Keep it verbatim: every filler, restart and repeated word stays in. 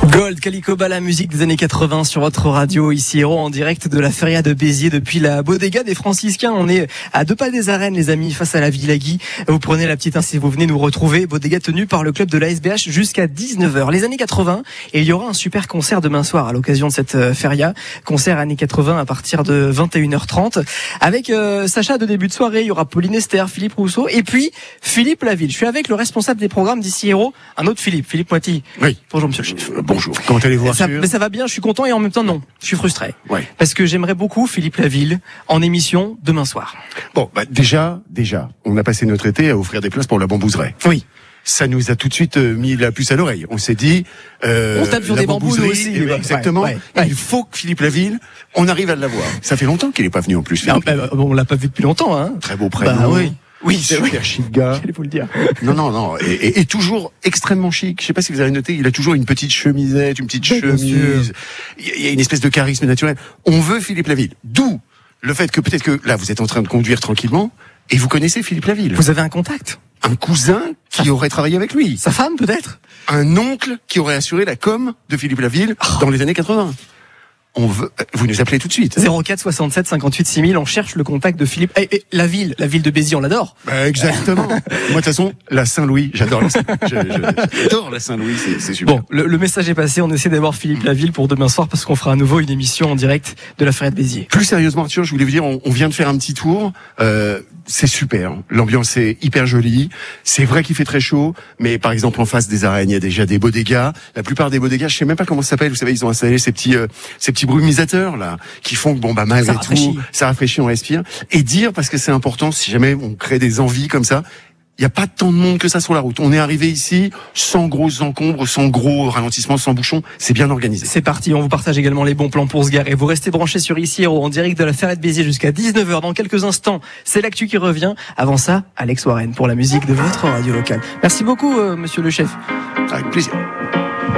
Gold, Calicoba, la musique des années quatre-vingts sur votre radio, ici Héros, en direct de la Feria de Béziers depuis la Bodega des Franciscains. On est à deux pas des arènes, les amis, face à la Villa Guy. Vous prenez la petite, hein, si vous venez nous retrouver. Bodega tenue par le club de l'A S B H jusqu'à dix-neuf heures. Les années quatre-vingts, et il y aura un super concert demain soir à l'occasion de cette Feria. Concert années quatre-vingts à partir de vingt et une heures trente. Avec euh, Sacha de début de soirée, il y aura Pauline Esther, Philippe Rousseau et puis Philippe Laville. Je suis avec le responsable des programmes d'ici Héros, un autre Philippe, Philippe Moiti. Oui. Bonjour monsieur le chef. Euh, bonjour. Comment allez-vous, ça, Arthur ? mais ça va bien, je suis content et en même temps non, je suis frustré. Ouais. Parce que j'aimerais beaucoup Philippe Laville en émission demain soir. Bon, bah déjà, déjà, on a passé notre été à offrir des places pour la Bambouseraie. Oui. Ça nous a tout de suite mis la puce à l'oreille. On s'est dit, euh, on tape sur la des bambous nous aussi. eh ben, exactement. Ouais, ouais, ouais. Il faut que Philippe Laville, on arrive à l'avoir. Ça fait longtemps qu'il est pas venu en plus. Non, bah, on l'a pas vu depuis longtemps, hein. Très beau prénom. Bah oui. Oui, c'est super vrai. chic gars. J'allais vous le dire. Non, non, non. Et, et, et toujours extrêmement chic. Je sais pas si vous avez noté, il a toujours une petite chemisette, une petite Bien chemise. Il y a une espèce de charisme naturel. On veut Philippe Laville. D'où le fait que peut-être que là, vous êtes en train de conduire tranquillement et vous connaissez Philippe Laville. Vous avez un contact? Un cousin qui aurait travaillé avec lui. Sa femme, peut-être? Un oncle qui aurait assuré la com de Philippe Laville oh. dans les années quatre-vingts. On veut, vous nous appelez tout de suite. zéro quatre soixante-sept cinquante-huit six mille, on cherche le contact de Philippe. Et, et, la ville, la ville de Béziers, on l'adore. Bah, exactement. Moi, de toute façon, la Saint-Louis, j'adore la Saint-Louis. Je, je, j'adore la Saint-Louis, c'est, c'est super. Bon, le, le message est passé, on essaie d'avoir Philippe Laville pour demain soir parce qu'on fera à nouveau une émission en direct de la Feria de Béziers. Plus sérieusement, Arthur, je voulais vous dire, on, on vient de faire un petit tour. Euh, c'est super. L'ambiance est hyper jolie. C'est vrai qu'il fait très chaud, mais par exemple en face des arènes, il y a déjà des bodegas. La plupart des bodegas, je sais même pas comment ça s'appelle. Vous savez, ils ont installé ces petits, euh, ces petits brumisateurs là, qui font que bon bah malgré ça tout, ça rafraîchit, on respire. Et dire, parce que c'est important, si jamais on crée des envies comme ça. Il n'y a pas tant de monde que ça sur la route. On est arrivé ici sans grosses encombres, sans gros ralentissements, sans bouchons. C'est bien organisé. C'est parti, on vous partage également les bons plans pour se garer. Vous restez branchés sur ici Héros en direct de la Feria de Béziers jusqu'à dix-neuf heures. Dans quelques instants, c'est l'actu qui revient. Avant ça, Alex Warren pour la musique de votre radio locale. Merci beaucoup, euh, monsieur le chef. Avec plaisir.